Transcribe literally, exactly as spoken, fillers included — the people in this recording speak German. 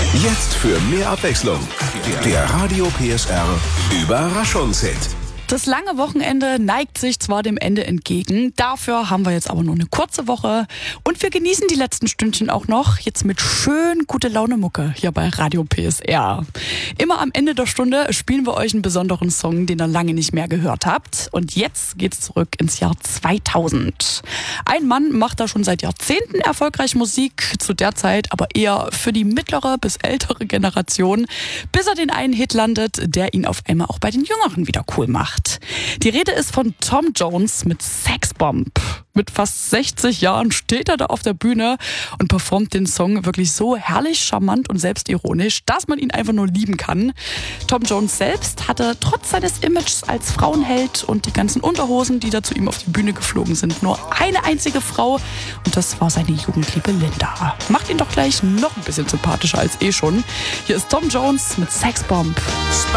Jetzt für mehr Abwechslung. Der Radio P S R Überraschungshit. Das lange Wochenende neigt sich zwar dem Ende entgegen, dafür haben wir jetzt aber nur eine kurze Woche und wir genießen die letzten Stündchen auch noch, jetzt mit schön gute Laune Mucke hier bei Radio P S R. Immer am Ende der Stunde spielen wir euch einen besonderen Song, den ihr lange nicht mehr gehört habt, und jetzt geht's zurück ins Jahr zweitausend. Ein Mann macht da schon seit Jahrzehnten erfolgreich Musik, zu der Zeit aber eher für die mittlere bis ältere Generation, bis er den einen Hit landet, der ihn auf einmal auch bei den Jüngeren wieder cool macht. Die Rede ist von Tom Jones mit Sexbomb. Mit fast sechzig Jahren steht er da auf der Bühne und performt den Song wirklich so herrlich, charmant und selbstironisch, dass man ihn einfach nur lieben kann. Tom Jones selbst hatte trotz seines Images als Frauenheld und die ganzen Unterhosen, die da zu ihm auf die Bühne geflogen sind, nur eine einzige Frau, und das war seine Jugendliebe Linda. Macht ihn doch gleich noch ein bisschen sympathischer als eh schon. Hier ist Tom Jones mit Sexbomb.